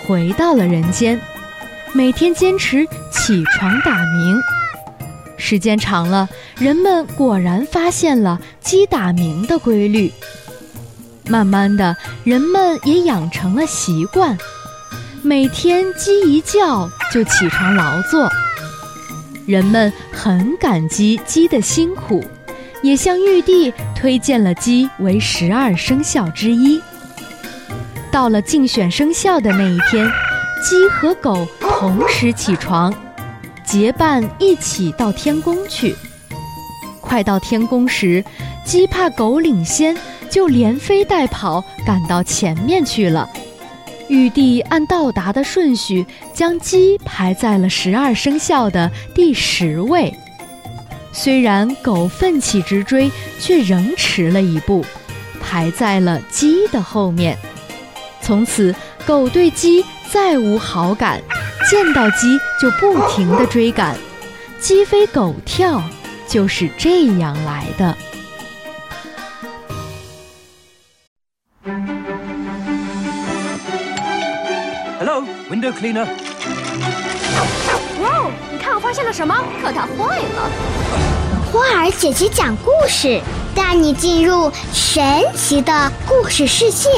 回到了人间，每天坚持起床打鸣。时间长了，人们果然发现了鸡打鸣的规律。慢慢的，人们也养成了习惯，每天鸡一叫就起床劳作。人们很感激鸡的辛苦，也向玉帝推荐了鸡为12生肖之一。到了竞选生肖的那一天，鸡和狗同时起床，结伴一起到天宫去。快到天宫时，鸡怕狗领先，就连飞带跑赶到前面去了。玉帝按到达的顺序，将鸡排在了12生肖的第10位。虽然狗奋起直追，却仍迟了一步，排在了鸡的后面。从此，狗对鸡再无好感，见到鸡就不停地追赶。鸡飞狗跳就是这样来的。 Hello, window cleaner. 哇，你看我发现了什么？可它坏了。 花儿姐姐讲故事，带你进入神奇的故事世界。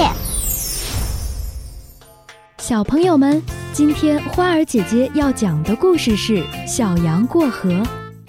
小朋友们，今天花儿姐姐要讲的故事是小羊过河。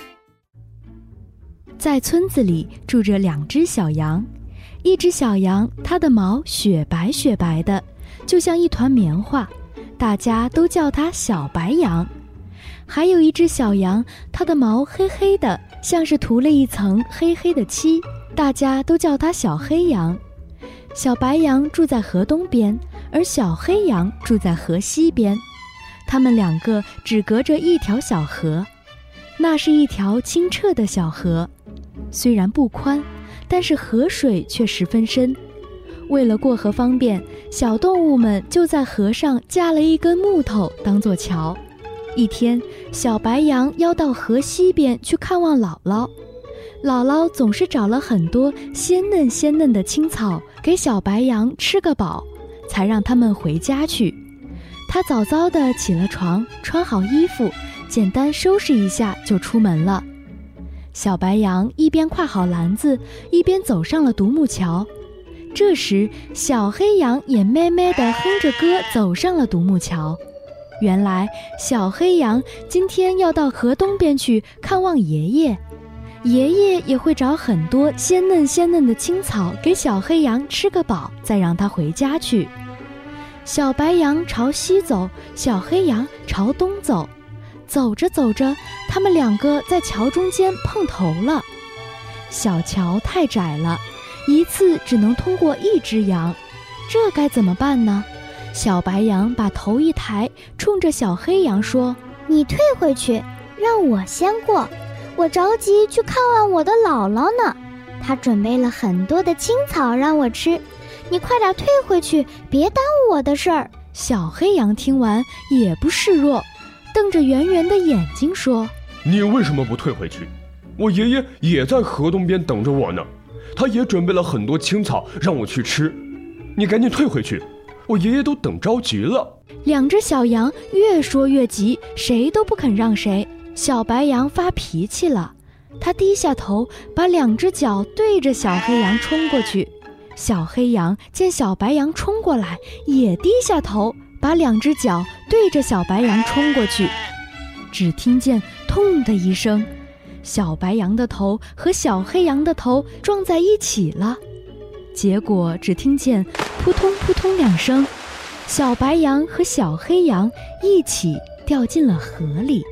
在村子里住着2只小羊，一只小羊，它的毛雪白雪白的，就像一团棉花，大家都叫它小白羊。还有一只小羊，它的毛黑黑的，像是涂了一层黑黑的漆，大家都叫它小黑羊。小白羊住在河东边，而小黑羊住在河西边，它们2个只隔着一条小河，那是一条清澈的小河，虽然不宽，但是河水却十分深。为了过河方便，小动物们就在河上架了一根木头当作桥。一天，小白羊要到河西边去看望姥姥，姥姥总是找了很多鲜嫩鲜嫩的青草给小白羊吃个饱，才让他们回家去。她早早地起了床，穿好衣服，简单收拾一下就出门了。小白羊一边挎好篮子，一边走上了独木桥。这时，小黑羊也咩咩地哼着歌走上了独木桥。原来，小黑羊今天要到河东边去看望爷爷，爷爷也会找很多鲜嫩鲜嫩的青草给小黑羊吃个饱，再让它回家去。小白羊朝西走，小黑羊朝东走。走着走着，他们2个在桥中间碰头了。小桥太窄了，一次只能通过1只羊，这该怎么办呢？小白羊把头一抬，冲着小黑羊说：“ 你退回去，让我先过，我着急去看望我的姥姥呢，她准备了很多的青草让我吃，你快点退回去，别耽误我的事儿。” 小黑羊听完也不示弱，瞪着圆圆的眼睛说：“ 你为什么不退回去？我爷爷也在河东边等着我呢，他也准备了很多青草让我去吃，你赶紧退回去，我爷爷都等着急了。 ”2只小羊越说越急，谁都不肯让谁。小白羊发脾气了，他低下头，把2只脚对着小黑羊冲过去。小黑羊见小白羊冲过来，也低下头，把2只脚对着小白羊冲过去。只听见痛的一声，小白羊的头和小黑羊的头撞在一起了。结果只听见扑通扑通2声，小白羊和小黑羊一起掉进了河里。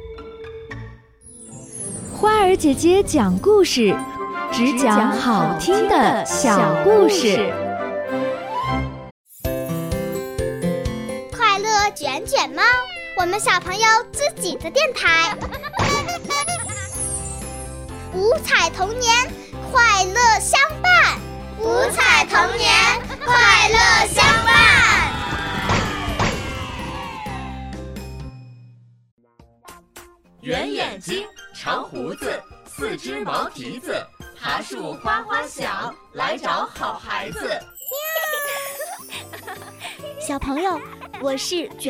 花儿姐姐讲故事，只讲好听的小故事。 快乐卷卷猫，我们小朋友自己的电台。五彩童年，快乐相伴。五彩童年，快乐相伴。 圆眼睛，长胡子，4只毛蹄子，爬树哗哗响，来找好孩子。 小朋友，我是卷